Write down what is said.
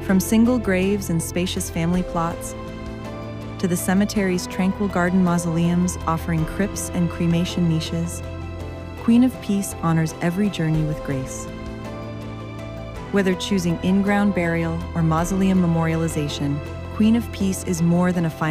From single graves and spacious family plots, to the cemetery's tranquil garden mausoleums offering crypts and cremation niches, Queen of Peace honors every journey with grace. Whether choosing in-ground burial or mausoleum memorialization, Queen of Peace is more than a final